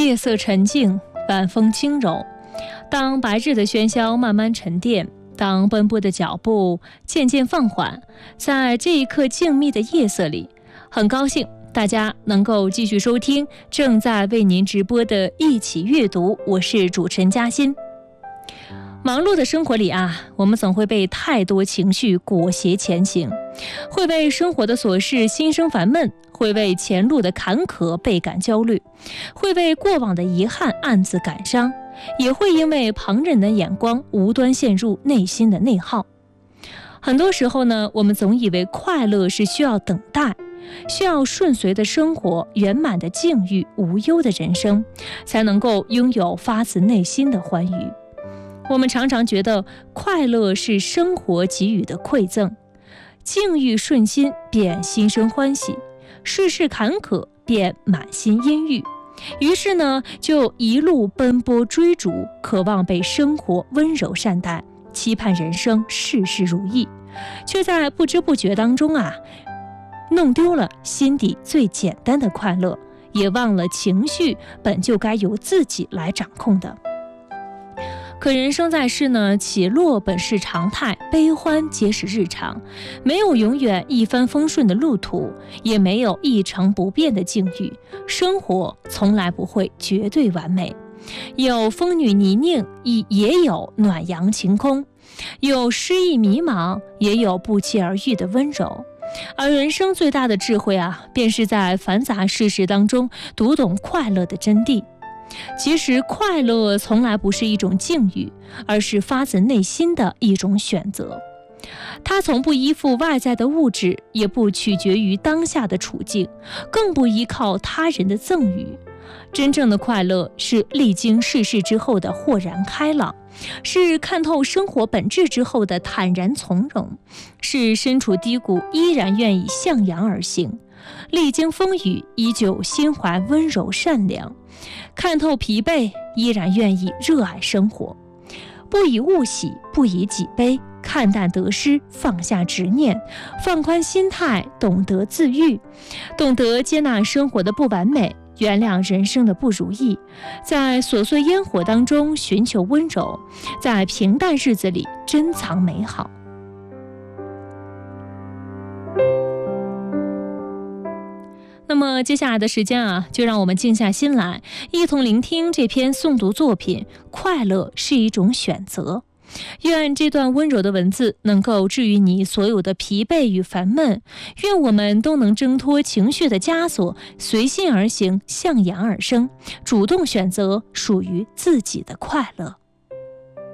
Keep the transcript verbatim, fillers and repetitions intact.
夜色沉静，晚风轻柔。当白日的喧嚣慢慢沉淀，当奔波的脚步渐渐放缓，在这一刻静谧的夜色里，很高兴大家能够继续收听正在为您直播的一起阅读，我是主持人嘉欣。忙碌的生活里啊，我们总会被太多情绪裹挟前行，会为生活的琐事心生烦闷，会为前路的坎坷倍感焦虑，会为过往的遗憾暗自感伤，也会因为旁人的眼光无端陷入内心的内耗。很多时候呢，我们总以为快乐是需要等待，需要顺遂的生活、圆满的境遇、无忧的人生，才能够拥有发自内心的欢愉。我们常常觉得快乐是生活给予的馈赠，境遇顺心便心生欢喜，世事坎坷便满心阴郁，于是呢，就一路奔波追逐，渴望被生活温柔善待，期盼人生事事如意，却在不知不觉当中啊，弄丢了心底最简单的快乐，也忘了情绪本就该由自己来掌控的。可人生在世呢，起落本是常态，悲欢皆是日常，没有永远一帆风顺的路途，也没有一成不变的境遇，生活从来不会绝对完美，有风雨泥泞，也有暖阳晴空，有失意迷茫，也有不期而遇的温柔。而人生最大的智慧啊，便是在繁杂世事当中读懂快乐的真谛。其实快乐从来不是一种境遇，而是发自内心的一种选择。它从不依附外在的物质，也不取决于当下的处境，更不依靠他人的赠予。真正的快乐是历经世事之后的豁然开朗，是看透生活本质之后的坦然从容，是身处低谷依然愿意向阳而行，历经风雨依旧心怀温柔善良，看透疲惫依然愿意热爱生活，不以物喜，不以己悲，看淡得失，放下执念，放宽心态，懂得自愈，懂得接纳生活的不完美，原谅人生的不如意，在琐碎烟火当中寻求温柔，在平淡日子里珍藏美好。那么接下来的时间啊，就让我们静下心来，一同聆听这篇诵读作品《快乐是一种选择》。愿这段温柔的文字能够治愈你所有的疲惫与烦闷，愿我们都能挣脱情绪的枷锁，随心而行，向阳而生，主动选择属于自己的快乐。